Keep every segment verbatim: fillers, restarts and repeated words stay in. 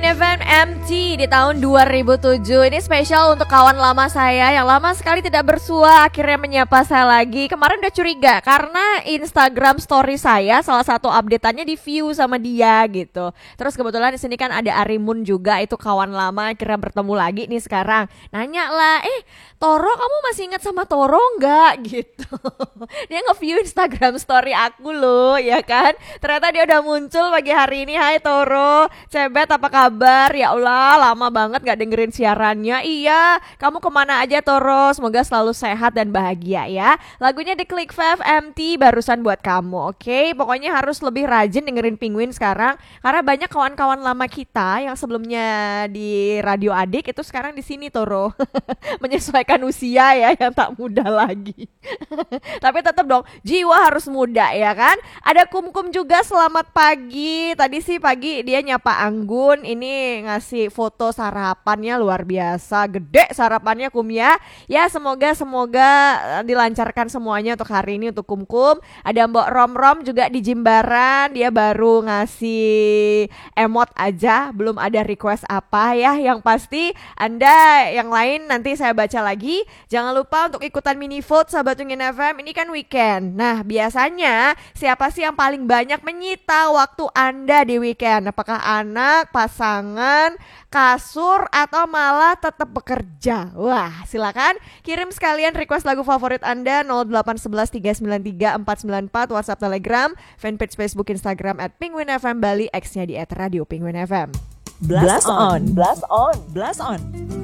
Penguin F M M T di tahun dua ribu tujuh. Ini spesial untuk kawan lama saya yang lama sekali tidak bersua, akhirnya menyapa saya lagi. Kemarin udah curiga karena Instagram story saya salah satu update-annya di view sama dia gitu. Terus kebetulan di sini kan ada Arimun juga, itu kawan lama, akhirnya bertemu lagi nih sekarang. Nanya lah, eh Toro kamu masih ingat sama Toro nggak gitu. Dia nge-view Instagram story aku loh, ya kan. Ternyata dia udah muncul pagi hari ini. Hai Toro, Cebet apa kabar? Ya Allah, lama banget gak dengerin siarannya. Iya, kamu kemana aja Toro? Semoga selalu sehat dan bahagia ya. Lagunya The Click Five M T barusan buat kamu, oke? Okay? Pokoknya harus lebih rajin dengerin Penguin sekarang, karena banyak kawan-kawan lama kita yang sebelumnya di Radio Adik itu sekarang di sini Toro. Menyesuaikan usia ya, yang tak muda lagi. Tapi tetap dong, jiwa harus muda ya kan? Ada Kum-Kum juga, selamat pagi. Tadi sih pagi dia nyapa Anggun, ini ngasih foto sarapannya luar biasa, gede sarapannya Kum ya. Ya semoga semoga dilancarkan semuanya untuk hari ini untuk Kum-Kum. Ada Mbok Rom-Rom juga di Jimbaran, dia baru ngasih emot aja, belum ada request apa ya. Yang pasti Anda yang lain nanti saya baca lagi. Jangan lupa untuk ikutan mini vote sahabat Penguin F M, ini kan weekend. Nah biasanya siapa sih yang paling banyak menyita waktu Anda di weekend? Apakah anak, pasangan, kasur, atau malah tetap bekerja? Wah, silakan kirim sekalian request lagu favorit Anda nol delapan satu satu tiga sembilan tiga empat sembilan empat, WhatsApp, Telegram, fanpage Facebook, Instagram at Penguin F M Bali, X-nya di at Radio Penguin F M. Blast on, blast on, blast on.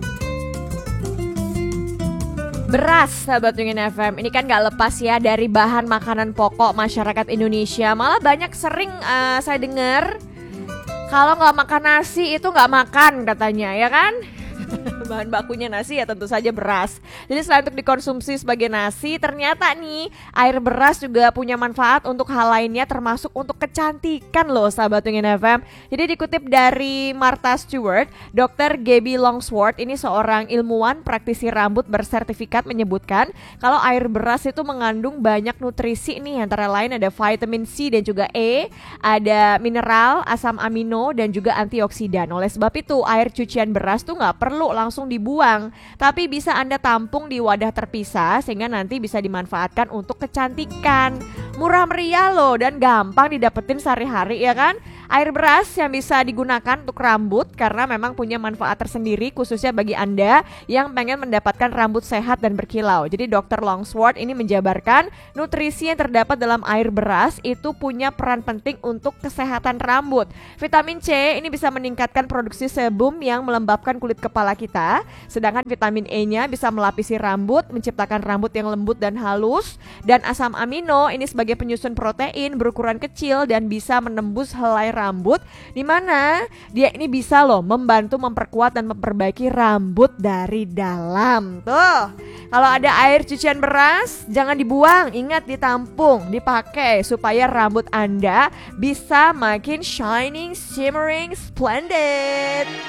Beras sahabat Penguin F M, ini kan gak lepas ya dari bahan makanan pokok masyarakat Indonesia. Malah banyak sering uh, saya dengar kalau gak makan nasi itu gak makan katanya, ya kan? Bahan bakunya nasi ya tentu saja beras. Jadi selain untuk dikonsumsi sebagai nasi, ternyata nih air beras juga punya manfaat untuk hal lainnya, termasuk untuk kecantikan loh sahabat Penguin F M. Jadi dikutip dari Martha Stewart, dokter Gabby Longsworth, ini seorang ilmuwan praktisi rambut bersertifikat, menyebutkan kalau air beras itu mengandung banyak nutrisi nih, antara lain ada vitamin C dan juga E, ada mineral, asam amino, dan juga antioksidan. Oleh sebab itu air cucian beras tuh gak perlu langsung dibuang, tapi bisa Anda tampung di wadah terpisah sehingga nanti bisa dimanfaatkan untuk kecantikan. Murah meriah loh dan gampang didapetin sehari-hari ya kan? Air beras yang bisa digunakan untuk rambut karena memang punya manfaat tersendiri, khususnya bagi Anda yang pengen mendapatkan rambut sehat dan berkilau. Jadi dokter Longsworth ini menjabarkan nutrisi yang terdapat dalam air beras itu punya peran penting untuk kesehatan rambut. Vitamin C ini bisa meningkatkan produksi sebum yang melembabkan kulit kepala kita, sedangkan vitamin E-nya bisa melapisi rambut, menciptakan rambut yang lembut dan halus. Dan asam amino ini sebagai penyusun protein berukuran kecil dan bisa menembus helai rambut, dimana dia ini bisa loh membantu memperkuat dan memperbaiki rambut dari dalam. Tuh, kalau ada air cucian beras jangan dibuang, ingat ditampung, dipakai supaya rambut Anda bisa makin shining, shimmering, splendid.